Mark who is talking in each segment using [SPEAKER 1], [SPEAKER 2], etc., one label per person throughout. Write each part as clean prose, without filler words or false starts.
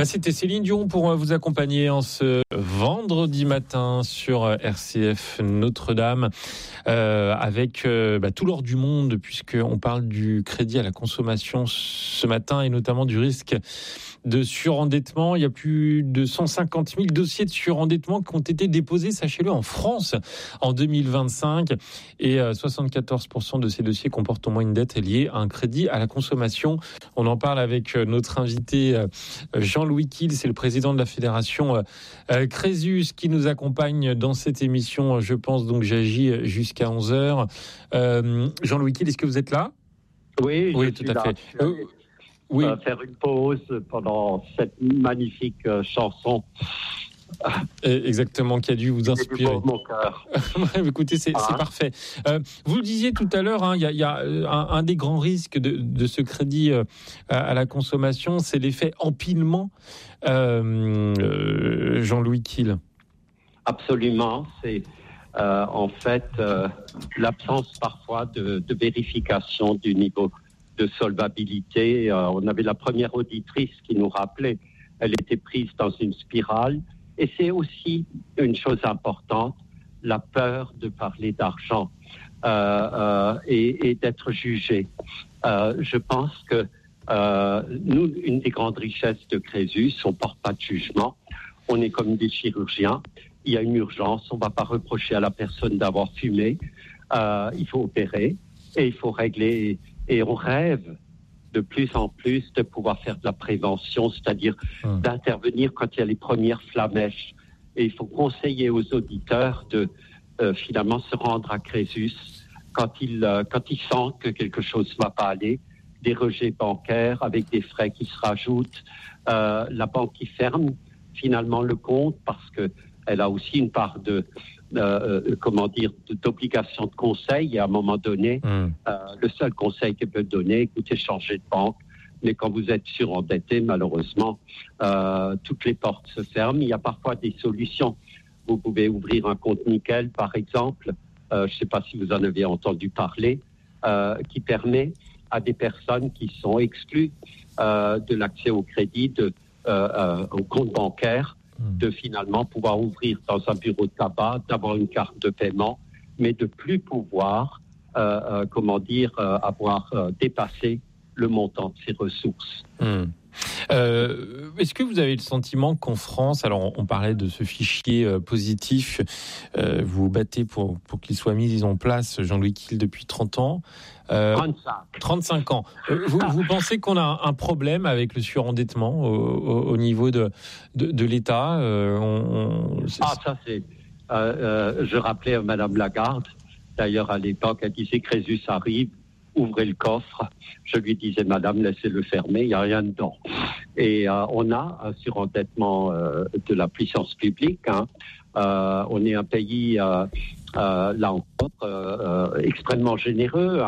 [SPEAKER 1] C'était Céline Dion pour vous accompagner en ce vendredi matin sur RCF Notre-Dame avec tout l'or du monde, puisqu'on parle du crédit à la consommation ce matin et notamment du risque de surendettement. Il y a plus de 150 000 dossiers de surendettement qui ont été déposés, sachez-le, en France en 2025. Et 74% de ces dossiers comportent au moins une dette liée à un crédit à la consommation. On en parle avec notre invité Jean-Louis Kiel, c'est le président de la fédération Crésus qui nous accompagne dans cette émission. Je pense donc j'agis jusqu'à 11h. Jean-Louis Kiel, est-ce que vous êtes là ?
[SPEAKER 2] Oui,
[SPEAKER 1] tout à fait.
[SPEAKER 2] Oui. Faire une pause pendant cette magnifique chanson.
[SPEAKER 1] Exactement, qui a dû vous inspirer.
[SPEAKER 2] Mon cœur.
[SPEAKER 1] Écoutez, c'est parfait. Vous le disiez tout à l'heure, il y a un des grands risques de ce crédit à la consommation, c'est l'effet empilement. Jean-Louis Kiel.
[SPEAKER 2] Absolument, c'est en fait l'absence parfois de vérification du niveau de solvabilité. On avait la première auditrice qui nous rappelait, elle était prise dans une spirale. Et c'est aussi une chose importante, la peur de parler d'argent et d'être jugé. Je pense que nous, une des grandes richesses de Crésus, on ne porte pas de jugement. On est comme des chirurgiens. Il y a une urgence. On ne va pas reprocher à la personne d'avoir fumé. Il faut opérer et il faut régler. Et on rêve de plus en plus de pouvoir faire de la prévention, c'est-à-dire d'intervenir quand il y a les premières flammèches. Et il faut conseiller aux auditeurs de finalement se rendre à Crésus quand ils sentent que quelque chose ne va pas aller, des rejets bancaires avec des frais qui se rajoutent, la banque qui ferme finalement le compte parce qu'elle a aussi une part d'obligation de conseil. Et à un moment donné, le seul conseil qu'elle peut donner, écoutez, changez de banque. Mais quand vous êtes surendetté, malheureusement, toutes les portes se ferment. Il y a parfois des solutions. Vous pouvez ouvrir un compte nickel, par exemple. Je ne sais pas si vous en avez entendu parler, qui permet à des personnes qui sont exclues de l'accès au crédit, au compte bancaire, de finalement pouvoir ouvrir dans un bureau de tabac, d'avoir une carte de paiement, mais de plus pouvoir, avoir dépassé le montant de ses ressources.
[SPEAKER 1] Est-ce que vous avez le sentiment qu'en France, alors on parlait de ce fichier positif, vous vous battez pour qu'il soit mis en place, Jean-Louis Kiel, depuis 30 ans. 35 ans. Vous pensez qu'on a un problème avec le surendettement au niveau de l'État
[SPEAKER 2] Ça c'est... je rappelais à Madame Lagarde, d'ailleurs à l'époque, elle disait Crésus arrive, ouvrez le coffre. Je lui disais, Madame, laissez-le fermer, il n'y a rien dedans. Et on a un surendettement de la puissance publique. On est un pays, là encore, extrêmement généreux.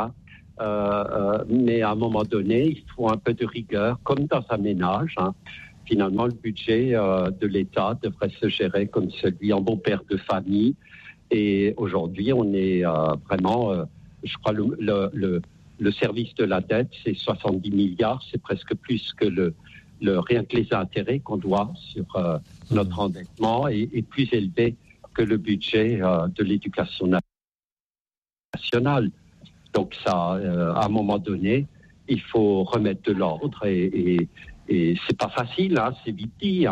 [SPEAKER 2] Mais à un moment donné, il faut un peu de rigueur, comme dans un ménage. Finalement, le budget de l'État devrait se gérer comme celui en bon père de famille. Et aujourd'hui, on est vraiment, je crois, le service de la dette, c'est 70 milliards, c'est presque plus que rien que les intérêts qu'on doit sur notre endettement est plus élevé que le budget de l'éducation nationale. Donc ça, à un moment donné, il faut remettre de l'ordre et c'est pas facile, c'est vite dit,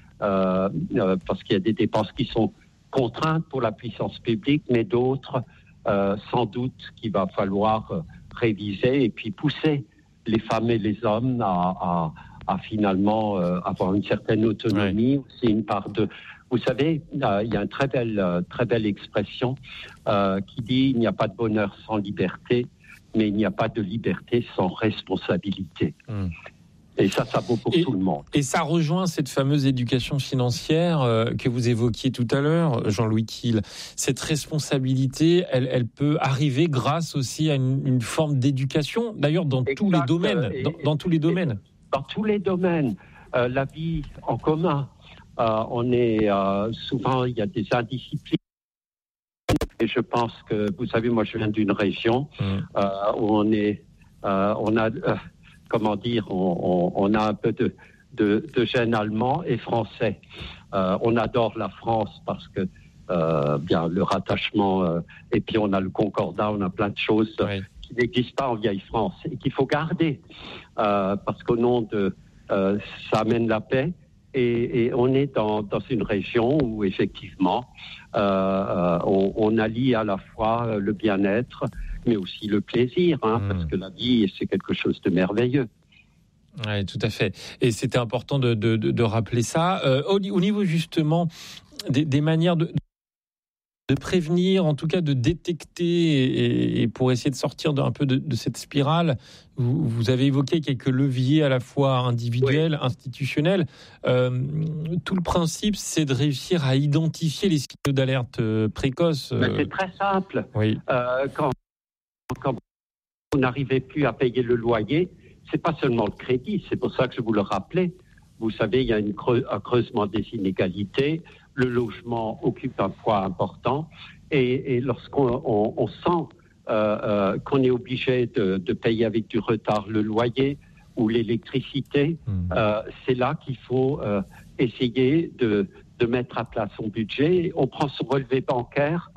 [SPEAKER 2] parce qu'il y a des dépenses qui sont contraintes pour la puissance publique, mais d'autres, sans doute, qu'il va falloir réviser et puis pousser les femmes et les hommes à finalement avoir une certaine autonomie, aussi une part de... Vous savez, il y a une très belle expression qui dit « Il n'y a pas de bonheur sans liberté, mais il n'y a pas de liberté sans responsabilité ». Et ça vaut pour tout le monde.
[SPEAKER 1] Et ça rejoint cette fameuse éducation financière que vous évoquiez tout à l'heure, Jean-Louis Kiel. Cette responsabilité, elle peut arriver grâce aussi à une forme d'éducation, d'ailleurs dans tous les domaines. Dans tous les domaines.
[SPEAKER 2] Dans tous les domaines. La vie en commun. On est souvent, il y a des indisciplines. Et je pense que, vous savez, moi je viens d'une région où on a un peu de gènes allemands et français. On adore la France parce que bien le rattachement, et puis on a le concordat, on a plein de choses qui n'existent pas en vieille France et qu'il faut garder parce qu'au nom de ça amène la paix. Et on est dans une région où effectivement on allie à la fois le bien-être mais aussi le plaisir, parce que la vie c'est quelque chose de merveilleux.
[SPEAKER 1] Oui, tout à fait. Et c'était important de rappeler ça. Au niveau justement des manières de prévenir, en tout cas de détecter et pour essayer de sortir un peu de cette spirale, vous avez évoqué quelques leviers à la fois individuels, institutionnels. Tout le principe, c'est de réussir à identifier les signaux d'alerte précoces.
[SPEAKER 2] C'est très simple.
[SPEAKER 1] Oui.
[SPEAKER 2] Quand vous n'arrivez plus à payer le loyer, c'est pas seulement le crédit, c'est pour ça que je vous le rappelais. Vous savez, il y a un creusement des inégalités, le logement occupe un poids important, et lorsqu'on sent qu'on est obligé de payer avec du retard le loyer ou l'électricité, c'est là qu'il faut essayer de mettre à plat son budget. On prend son relevé bancaire,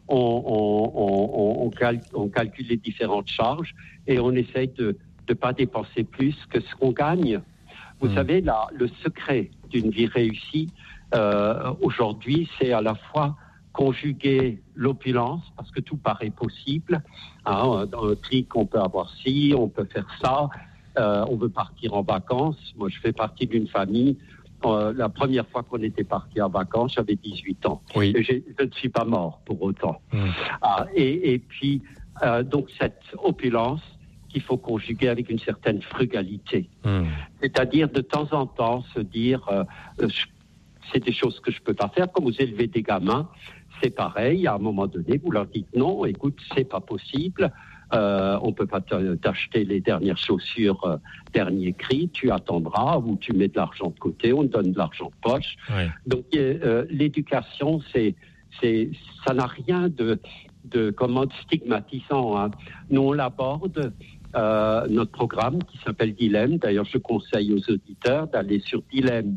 [SPEAKER 2] on calcule les différentes charges et on essaye de ne pas dépenser plus que ce qu'on gagne. Vous savez, là, le secret d'une vie réussie, aujourd'hui, c'est à la fois conjuguer l'opulence, parce que tout paraît possible. Dans le clic, on peut avoir ci, on peut faire ça, on veut partir en vacances. Moi, je fais partie d'une famille. La première fois qu'on était parti en vacances, j'avais 18 ans.
[SPEAKER 1] Oui.
[SPEAKER 2] Et je ne suis pas mort pour autant. Et puis, donc, cette opulence qu'il faut conjuguer avec une certaine frugalité. C'est-à-dire, de temps en temps, se dire, c'est des choses que je ne peux pas faire. Comme vous élevez des gamins, c'est pareil. À un moment donné, vous leur dites non, écoute, c'est pas possible. On ne peut pas t'acheter les dernières chaussures dernier cri, tu attendras ou tu mets de l'argent de côté, on te donne de l'argent de poche. Ouais. Donc l'éducation, ça n'a rien de stigmatisant. Nous, on l'aborde, notre programme qui s'appelle Dilemme. D'ailleurs, je conseille aux auditeurs d'aller sur Dilemme,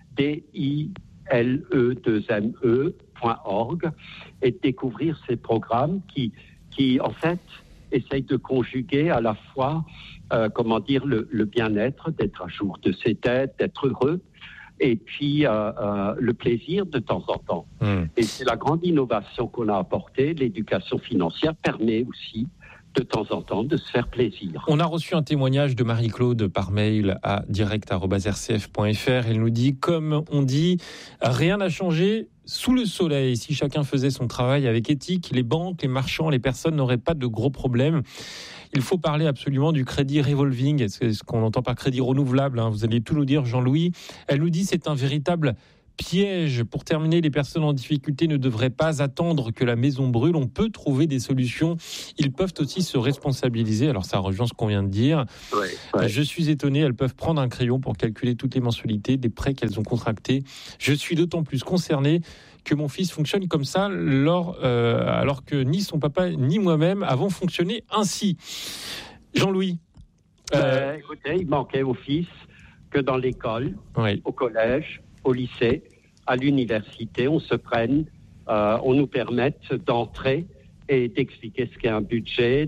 [SPEAKER 2] DILE2ME.org, et de découvrir ces programmes qui en fait, essaye de conjuguer à la fois, le bien-être, d'être à jour de ses têtes, d'être heureux, et puis le plaisir de temps en temps. Et c'est la grande innovation qu'on a apportée. L'éducation financière permet aussi de temps en temps de se faire plaisir.
[SPEAKER 1] On a reçu un témoignage de Marie-Claude par mail à direct@rcf.fr. Elle nous dit, comme on dit, rien n'a changé sous le soleil. Si chacun faisait son travail avec éthique, les banques, les marchands, les personnes n'auraient pas de gros problèmes. Il faut parler absolument du crédit revolving, c'est ce qu'on entend par crédit renouvelable. Vous allez tout nous dire, Jean-Louis. Elle nous dit c'est un véritable piège. Pour terminer, les personnes en difficulté ne devraient pas attendre que la maison brûle. On peut trouver des solutions. Ils peuvent aussi se responsabiliser. Alors ça rejoint ce qu'on vient de dire. Ouais. Je suis étonné, elles peuvent prendre un crayon pour calculer toutes les mensualités des prêts qu'elles ont contractés. Je suis d'autant plus concerné que mon fils fonctionne comme ça alors que ni son papa ni moi-même avons fonctionné ainsi. Jean-Louis.
[SPEAKER 2] Écoutez, il manquait au fils que dans l'école, au collège, au lycée, à l'université, on se prenne, on nous permette d'entrer et d'expliquer ce qu'est un budget,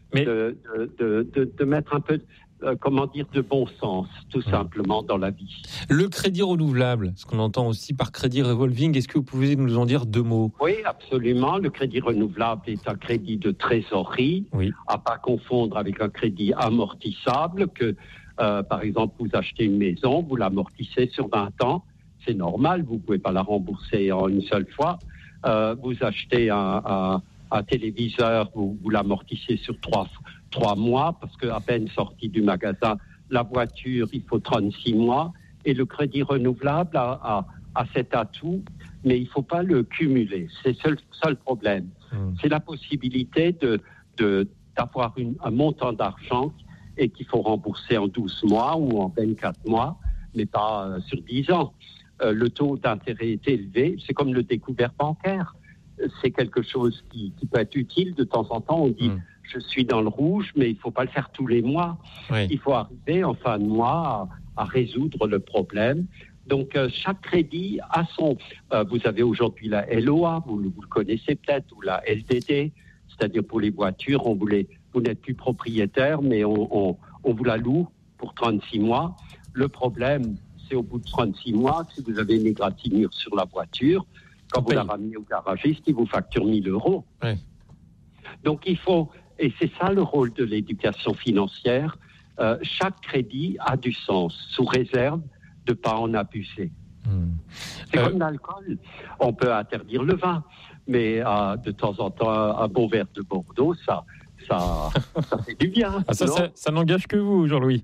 [SPEAKER 2] de mettre un peu, de bon sens, tout simplement, dans la vie.
[SPEAKER 1] Le crédit renouvelable, ce qu'on entend aussi par crédit revolving, est-ce que vous pouvez nous en dire deux mots ?
[SPEAKER 2] Oui, absolument. Le crédit renouvelable est un crédit de trésorerie, à pas confondre avec un crédit amortissable que, par exemple, vous achetez une maison, vous l'amortissez sur 20 ans. C'est normal, vous ne pouvez pas la rembourser en une seule fois. Vous achetez un téléviseur, vous l'amortissez sur 3 mois, parce qu'à peine sorti du magasin, la voiture, il faut 36 mois. Et le crédit renouvelable a cet atout, mais il ne faut pas le cumuler. C'est le seul problème. C'est la possibilité d'avoir un montant d'argent et qu'il faut rembourser en 12 mois ou en 24 mois, mais pas sur 10 ans. Le taux d'intérêt est élevé, c'est comme le découvert bancaire. C'est quelque chose qui peut être utile de temps en temps. On dit, je suis dans le rouge, mais il ne faut pas le faire tous les mois. Il faut arriver en fin de mois à résoudre le problème. Donc, chaque crédit a son... vous avez aujourd'hui la LOA, vous le connaissez peut-être, ou la LDD, c'est-à-dire pour les voitures, vous n'êtes plus propriétaire, mais on vous la loue pour 36 mois. Le problème, c'est au bout de 36 mois, si vous avez une égratignure sur la voiture, quand vous la ramenez au garagiste, il vous facture 1 000 €.
[SPEAKER 1] Ouais.
[SPEAKER 2] Donc, il faut... Et c'est ça le rôle de l'éducation financière. Chaque crédit a du sens, sous réserve de ne pas en abuser. C'est comme l'alcool. On peut interdire le vin, mais de temps en temps, un bon verre de Bordeaux, ça fait du bien.
[SPEAKER 1] Ça n'engage que vous, Jean-Louis.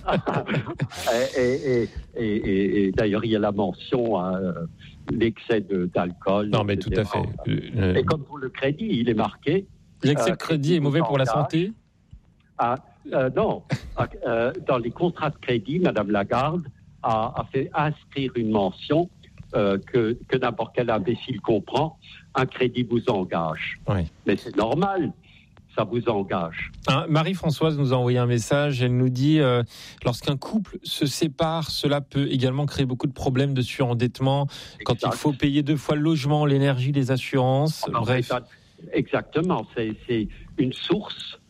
[SPEAKER 2] et d'ailleurs, il y a la mention, l'excès d'alcool.
[SPEAKER 1] Non, mais
[SPEAKER 2] etc.
[SPEAKER 1] tout à fait.
[SPEAKER 2] Et comme pour le crédit, il est marqué.
[SPEAKER 1] L'excès de crédit est mauvais pour la santé ?
[SPEAKER 2] Non. Dans les contrats de crédit, Mme Lagarde a fait inscrire une mention que n'importe quel imbécile comprend. Un crédit vous engage. Oui. Mais c'est normal. Ça vous engage.
[SPEAKER 1] Marie-Françoise nous a envoyé un message. Elle nous dit lorsqu'un couple se sépare, cela peut également créer beaucoup de problèmes de surendettement. Exact. Quand il faut payer 2 fois le logement, l'énergie, les assurances. Bref.
[SPEAKER 2] Exactement. C'est une source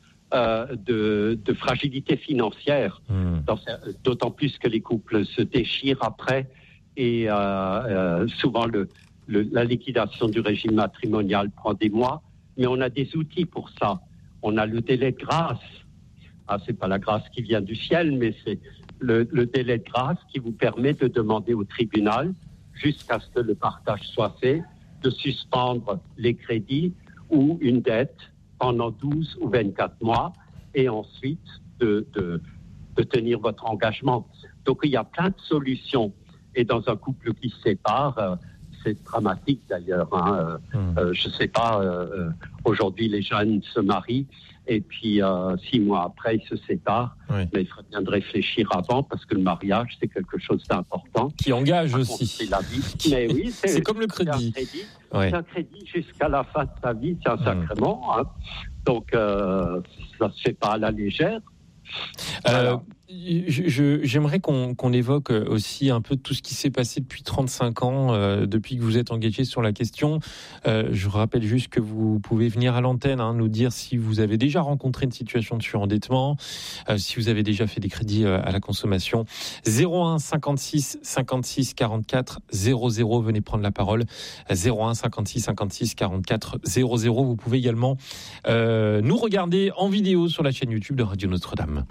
[SPEAKER 2] de fragilité financière. D'autant plus que les couples se déchirent après et souvent la liquidation du régime matrimonial prend des mois. Mais on a des outils pour ça. On a le délai de grâce. C'est pas la grâce qui vient du ciel, mais c'est le délai de grâce qui vous permet de demander au tribunal, jusqu'à ce que le partage soit fait, de suspendre les crédits ou une dette pendant 12 ou 24 mois et ensuite de tenir votre engagement. Donc il y a plein de solutions. Et dans un couple qui se sépare, c'est dramatique d'ailleurs. Je ne sais pas, aujourd'hui les jeunes se marient et puis 6 mois après ils se séparent. Oui. Mais il faudrait bien de réfléchir avant parce que le mariage c'est quelque chose d'important.
[SPEAKER 1] Qui engage aussi.
[SPEAKER 2] La vie. Mais oui,
[SPEAKER 1] c'est comme le crédit.
[SPEAKER 2] C'est un crédit jusqu'à la fin de sa vie, c'est un sacrement. Donc ça ne se fait pas à la légère.
[SPEAKER 1] Voilà. J'aimerais qu'on évoque aussi un peu tout ce qui s'est passé depuis 35 ans, depuis que vous êtes engagé sur la question. Je rappelle juste que vous pouvez venir à l'antenne, nous dire si vous avez déjà rencontré une situation de surendettement, si vous avez déjà fait des crédits à la consommation. 01 56 56 44 00, venez prendre la parole. 01 56 56 44 00. Vous pouvez également nous regarder en vidéo sur la chaîne YouTube de Radio Notre-Dame.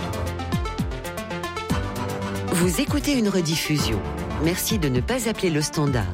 [SPEAKER 3] Vous écoutez une rediffusion. Merci de ne pas appeler le standard.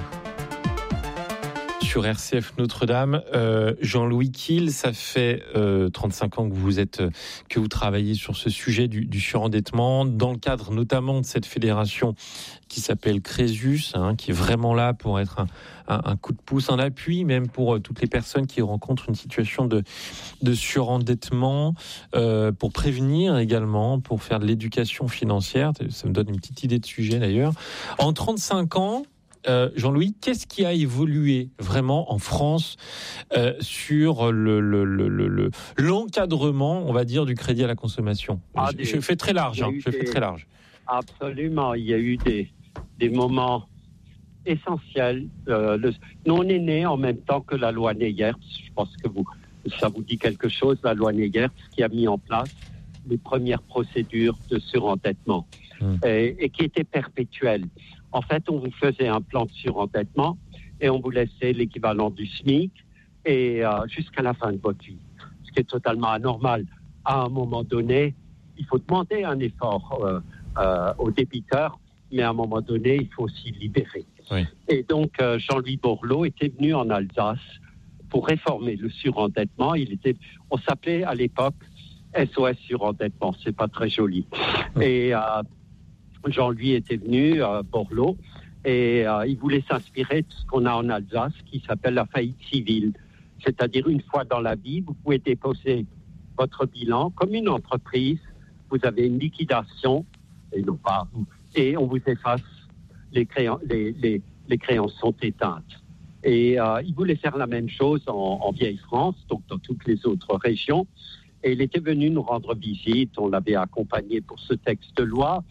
[SPEAKER 1] Sur RCF Notre-Dame, Jean-Louis Kiel, ça fait 35 ans que vous travaillez sur ce sujet du surendettement, dans le cadre notamment de cette fédération qui s'appelle Crésus, qui est vraiment là pour être un coup de pouce, un appui même pour toutes les personnes qui rencontrent une situation de surendettement, pour prévenir également, pour faire de l'éducation financière. Ça me donne une petite idée de sujet d'ailleurs. En 35 ans, Jean-Louis, qu'est-ce qui a évolué vraiment en France sur l'encadrement, on va dire, du crédit à la consommation ? Je fais très large. Très large.
[SPEAKER 2] Absolument. Il y a eu des moments essentiels. Nous, on est né en même temps que la loi Neyert. Je pense que ça vous dit quelque chose, la loi Neyert, qui a mis en place les premières procédures de surendettement et qui étaient perpétuelles. En fait, on vous faisait un plan de surendettement et on vous laissait l'équivalent du SMIC et jusqu'à la fin de votre vie, ce qui est totalement anormal. À un moment donné, il faut demander un effort aux débiteurs, mais à un moment donné, il faut aussi libérer. Oui. Et donc, Jean-Louis Borloo était venu en Alsace pour réformer le surendettement. On s'appelait à l'époque SOS surendettement, c'est pas très joli. Et Jean-Louis était venu, Borloo, et il voulait s'inspirer de ce qu'on a en Alsace, qui s'appelle la faillite civile. C'est-à-dire, une fois dans la vie, vous pouvez déposer votre bilan comme une entreprise, vous avez une liquidation, et non pas vous, et on vous efface, les créances sont éteintes. Et il voulait faire la même chose en Vieille-France, donc dans toutes les autres régions, et il était venu nous rendre visite, on l'avait accompagné pour ce texte de loi.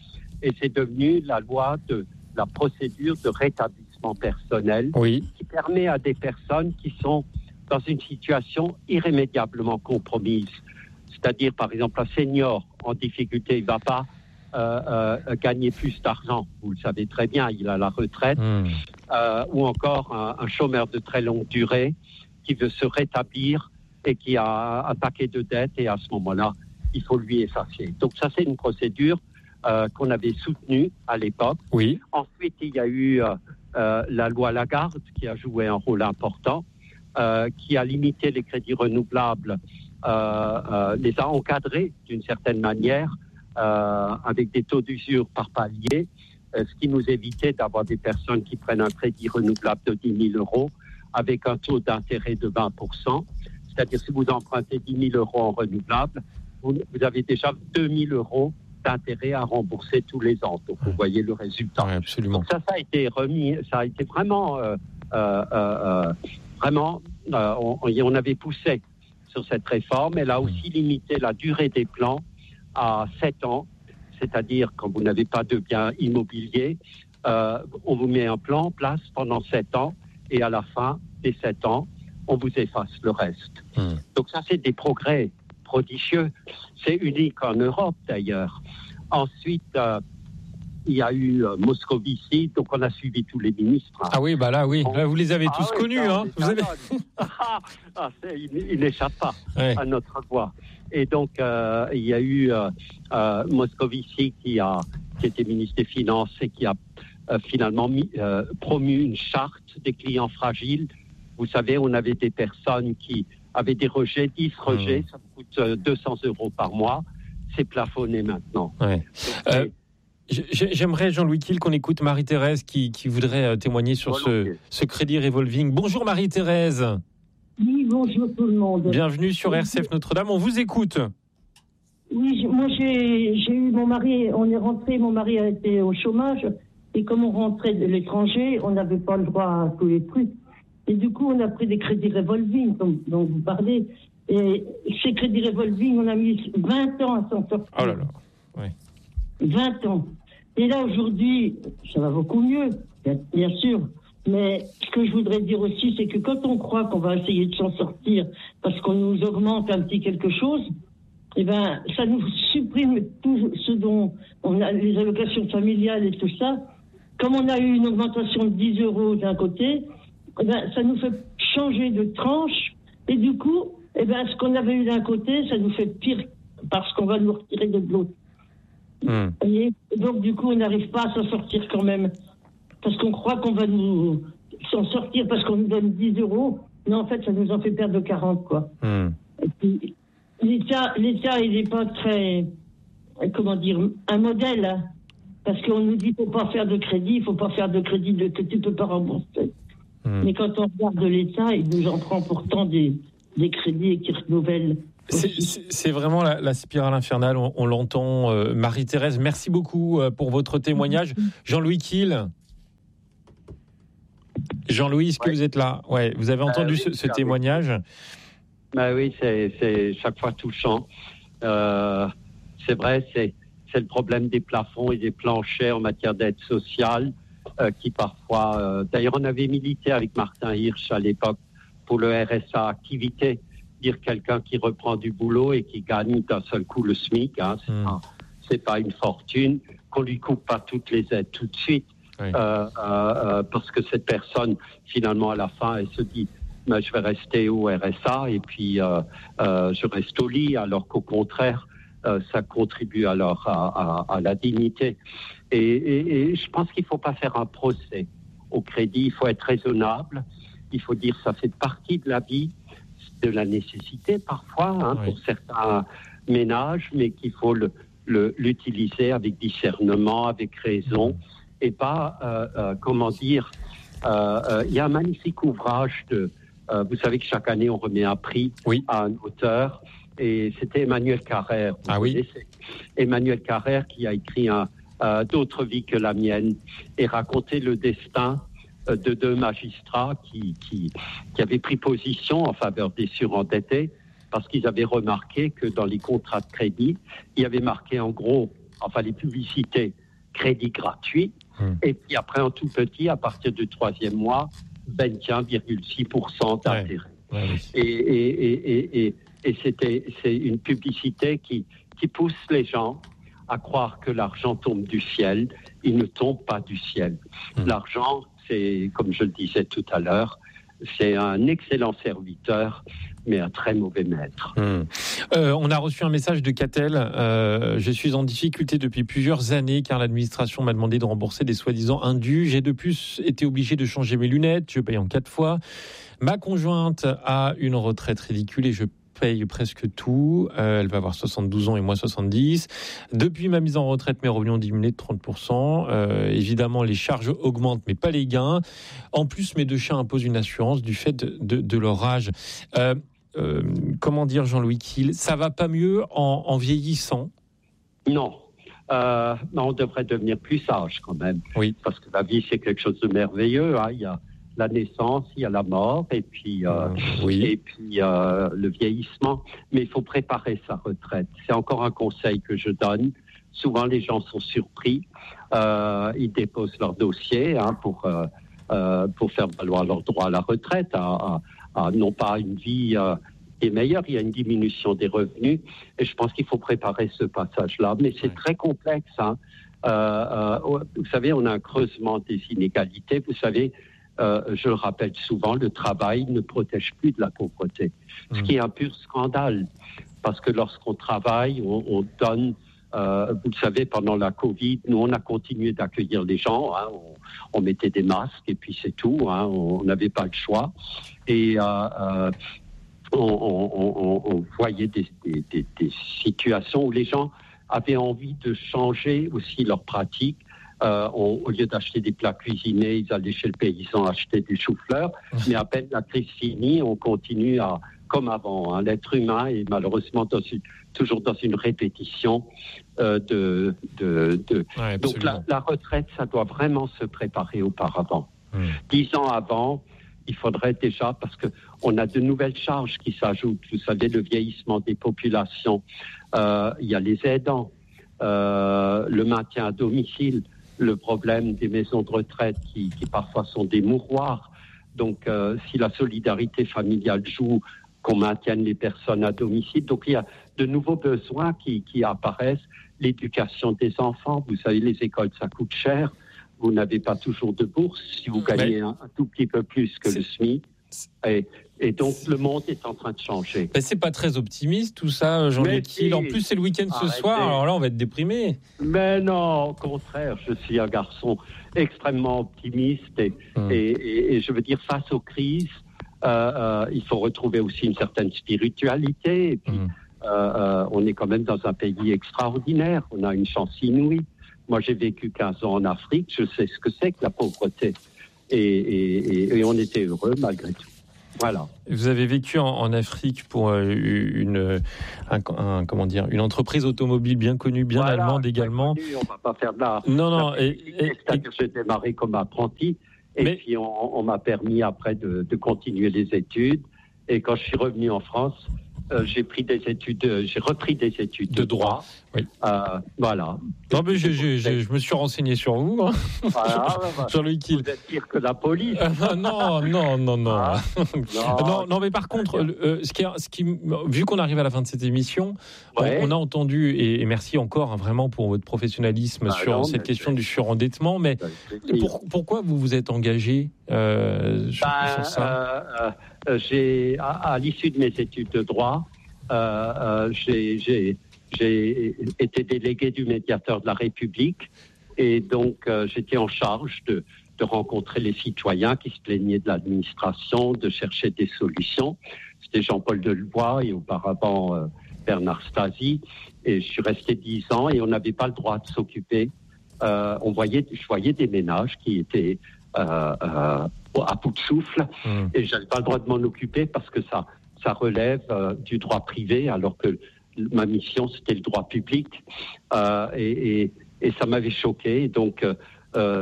[SPEAKER 2] et c'est devenu la loi de la procédure de rétablissement personnel qui permet à des personnes qui sont dans une situation irrémédiablement compromise. C'est-à-dire, par exemple, un senior en difficulté, il ne va pas gagner plus d'argent. Vous le savez très bien, il a la retraite. Ou encore un chômeur de très longue durée qui veut se rétablir et qui a un paquet de dettes, et à ce moment-là, il faut lui effacer. Donc ça, c'est une procédure qu'on avait soutenue à l'époque. Ensuite, il y a eu la loi Lagarde qui a joué un rôle important, qui a limité les crédits renouvelables, les a encadrés d'une certaine manière, avec des taux d'usure par palier, ce qui nous évitait d'avoir des personnes qui prennent un crédit renouvelable de 10 000 euros avec un taux d'intérêt de 20%. C'est-à-dire, si vous empruntez 10 000 euros en renouvelable, vous avez déjà 2 000 euros d'intérêt à rembourser tous les ans. Donc, vous voyez le résultat.
[SPEAKER 1] Absolument.
[SPEAKER 2] Donc ça a été remis, ça a été vraiment, on avait poussé sur cette réforme. Elle a aussi limité la durée des plans à 7 ans, c'est-à-dire quand vous n'avez pas de bien immobilier, on vous met un plan en place pendant 7 ans et à la fin des 7 ans, on vous efface le reste. Donc ça, c'est des progrès prodigieux. C'est unique en Europe d'ailleurs. Ensuite, il y a eu Moscovici, donc on a suivi tous les ministres.
[SPEAKER 1] Ah oui, bah là, là, vous les avez tous connus.
[SPEAKER 2] Il n'échappe pas à notre voix. Et donc, il y a eu Moscovici qui était ministre des Finances et qui a finalement promu une charte des clients fragiles. Vous savez, on avait des personnes qui avaient des rejets, 10 rejets, ça coûte 200 euros par mois. C'est plafonné maintenant.
[SPEAKER 1] J'aimerais, Jean-Louis Kiel, qu'on écoute Marie-Thérèse qui voudrait témoigner sur ce crédit revolving. Bonjour Marie-Thérèse.
[SPEAKER 4] Oui, bonjour tout le monde.
[SPEAKER 1] Bienvenue sur RCF Notre-Dame, on vous écoute.
[SPEAKER 4] Oui, moi j'ai eu mon mari, on est rentré, mon mari a été au chômage, et comme on rentrait de l'étranger, on n'avait pas le droit à tous les trucs. Et du coup, on a pris des crédits revolving, dont vous parlez. Et ces crédits revolving, on a mis 20 ans à s'en sortir.
[SPEAKER 1] Oh là là, oui.
[SPEAKER 4] 20 ans. Et là, aujourd'hui, ça va beaucoup mieux, bien sûr. Mais ce que je voudrais dire aussi, c'est que quand on croit qu'on va essayer de s'en sortir parce qu'on nous augmente un petit quelque chose, eh ben, ça nous supprime tout ce dont on a, les allocations familiales et tout ça. Comme on a eu une augmentation de 10 euros d'un côté, eh ben, ça nous fait changer de tranche. Et du coup, eh ben, ce qu'on avait eu d'un côté, ça nous fait pire parce qu'on va nous retirer de l'autre. Et donc, du coup, on n'arrive pas à s'en sortir quand même. Parce qu'on croit qu'on va nous s'en sortir parce qu'on nous donne 10 euros. Mais en fait, ça nous en fait perdre 40, quoi. Et puis, l'État, il n'est pas très, comment dire, un modèle. Hein, parce qu'on nous dit qu'il ne faut pas faire de crédit, que tu ne peux pas rembourser. Mais quand on regarde l'État, il nous en prend pourtant des crédits et qui renouvellent.
[SPEAKER 1] C'est vraiment la spirale infernale, on l'entend. Marie-Thérèse, merci beaucoup pour votre témoignage. Jean-Louis Kiel. Jean-Louis, est-ce que vous êtes là ? Ouais, vous avez entendu ce témoignage ?
[SPEAKER 2] Oui, c'est chaque fois touchant. C'est vrai, c'est le problème des plafonds et des planchers en matière d'aide sociale qui parfois... d'ailleurs, on avait milité avec Martin Hirsch à l'époque pour le RSA activité, dire quelqu'un qui reprend du boulot et qui gagne d'un seul coup le SMIC, hein, c'est pas une fortune, qu'on lui coupe pas toutes les aides tout de suite. Oui. Parce que cette personne, finalement, à la fin, elle se dit je vais rester au RSA et puis je reste au lit, alors qu'au contraire, ça contribue alors à la dignité. Et je pense qu'il ne faut pas faire un procès au crédit, il faut être raisonnable, il faut dire ça fait partie de la vie, de la nécessité parfois, pour certains ménages, mais qu'il faut l'utiliser avec discernement, avec raison. Et pas, il y a un magnifique ouvrage vous savez que chaque année on remet un prix à un auteur, et c'était Emmanuel Carrère. Emmanuel Carrère qui a écrit D'autres vies que la mienne, et raconté le destin de 2 magistrats qui avaient pris position en faveur des surendettés, parce qu'ils avaient remarqué que dans les contrats de crédit, il y avait marqué en gros, les publicités, crédit gratuit. Et puis après, en tout petit, à partir du 3e mois, 21,6% d'intérêt. Et c'est une publicité qui pousse les gens à croire que l'argent tombe du ciel. Il ne tombe pas du ciel. L'argent, c'est, comme je le disais tout à l'heure, c'est un excellent serviteur, mais un très mauvais maître.
[SPEAKER 1] On a reçu un message de Catel. Je suis en difficulté depuis plusieurs années car l'administration m'a demandé de rembourser des soi-disant indus. J'ai de plus été obligé de changer mes lunettes. Je paye en 4 fois. Ma conjointe a une retraite ridicule et je paye presque tout. Elle va avoir 72 ans et moi 70. Depuis ma mise en retraite, mes revenus ont diminué de 30%. Évidemment, les charges augmentent, mais pas les gains. En plus, mes 2 chiens imposent une assurance du fait de leur âge. Comment dire, Jean-Louis Kiel, ça va pas mieux en vieillissant?
[SPEAKER 2] Non. On devrait devenir plus sage quand même.
[SPEAKER 1] Oui.
[SPEAKER 2] Parce que la vie, c'est quelque chose de merveilleux. Il y a la naissance, il y a la mort, et puis, le vieillissement. Mais il faut préparer sa retraite. C'est encore un conseil que je donne. Souvent, les gens sont surpris. Ils déposent leur dossier pour faire valoir leur droit à la retraite, non pas une vie qui est meilleure. Il y a une diminution des revenus. Et je pense qu'il faut préparer ce passage-là. Mais c'est très complexe. Vous savez, on a un creusement des inégalités. Vous savez, je le rappelle souvent, le travail ne protège plus de la pauvreté. Ce qui est un pur scandale. Parce que lorsqu'on travaille, on donne... vous le savez, pendant la Covid, nous, on a continué d'accueillir les gens. On mettait des masques et puis c'est tout. On n'avait pas le choix. Et on voyait des situations où les gens avaient envie de changer aussi leurs pratiques. Au lieu d'acheter des plats cuisinés, ils allaient chez le paysan acheter des choux-fleurs. Mais à peine la crise finie, on continue comme avant. L'être humain est malheureusement toujours dans une répétition Donc la retraite, ça doit vraiment se préparer auparavant. 10 ans avant, il faudrait déjà, parce qu'on a de nouvelles charges qui s'ajoutent. Vous savez, le vieillissement des populations, il y a les aidants, le maintien à domicile, le problème des maisons de retraite qui parfois sont des mouroirs. Donc, si la solidarité familiale joue, qu'on maintienne les personnes à domicile. Donc, il y a de nouveaux besoins qui apparaissent. L'éducation des enfants, vous savez, les écoles, ça coûte cher. Vous n'avez pas toujours de bourse si vous gagnez un tout petit peu plus que le SMIC. Et donc, le monde est en train de changer.
[SPEAKER 1] Ben, c'est pas très optimiste, tout ça, Jean-Louis Kiel. En plus, c'est le week-end ce soir, alors là, on va être déprimé.
[SPEAKER 2] Mais non, au contraire, je suis un garçon extrêmement optimiste. Et je veux dire, face aux crises, il faut retrouver aussi une certaine spiritualité. Et puis, on est quand même dans un pays extraordinaire. On a une chance inouïe. Moi, j'ai vécu 15 ans en Afrique. Je sais ce que c'est que la pauvreté. Et on était heureux malgré tout. Voilà.
[SPEAKER 1] Vous avez vécu en Afrique pour une entreprise automobile bien connue, bien allemande également.
[SPEAKER 2] Connu, on va pas faire de la...
[SPEAKER 1] Non.
[SPEAKER 2] C'est-à-dire que j'ai démarré comme apprenti. Puis on m'a permis après de continuer les études. Et quand je suis revenu en France, j'ai repris des études de droit. Oui. Voilà.
[SPEAKER 1] Non, mais je me suis renseigné sur vous. Hein.
[SPEAKER 2] Voilà.
[SPEAKER 1] Jean-Louis Kiel.
[SPEAKER 2] Vous êtes pire que la police.
[SPEAKER 1] Non. Non, mais par contre, vu qu'on arrive à la fin de cette émission, on a entendu, et merci encore vraiment pour votre professionnalisme sur cette question du surendettement, mais pourquoi vous vous êtes engagé sur ça
[SPEAKER 2] à l'issue de mes études de droit, j'ai été délégué du médiateur de la République et donc j'étais en charge de rencontrer les citoyens qui se plaignaient de l'administration, de chercher des solutions. C'était Jean-Paul Delevoye et auparavant Bernard Stasi. Et je suis resté 10 ans et on n'avait pas le droit de s'occuper. Je voyais des ménages qui étaient à bout de souffle et j'avais pas le droit de m'en occuper parce que ça relève du droit privé alors que ma mission c'était le droit public et ça m'avait choqué. Donc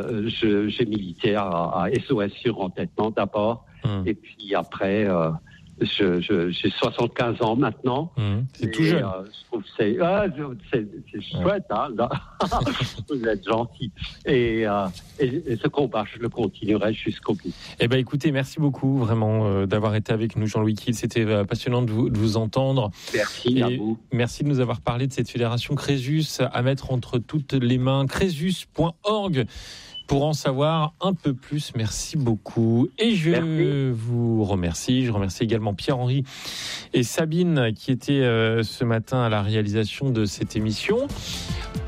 [SPEAKER 2] j'ai milité à SOS Surendettement d'abord et puis après J'ai 75 ans maintenant.
[SPEAKER 1] C'est tout jeune.
[SPEAKER 2] Je trouve que c'est chouette. Hein, vous êtes gentil. Et ce combat, je le continuerai jusqu'au bout.
[SPEAKER 1] Eh ben, écoutez, merci beaucoup vraiment d'avoir été avec nous, Jean-Louis Kiel. C'était passionnant de vous entendre.
[SPEAKER 2] Merci à vous.
[SPEAKER 1] Merci de nous avoir parlé de cette fédération Crésus à mettre entre toutes les mains. Crésus.org. Pour en savoir un peu plus, merci beaucoup. Et vous remercie. Je remercie également Pierre-Henri et Sabine qui étaient ce matin à la réalisation de cette émission.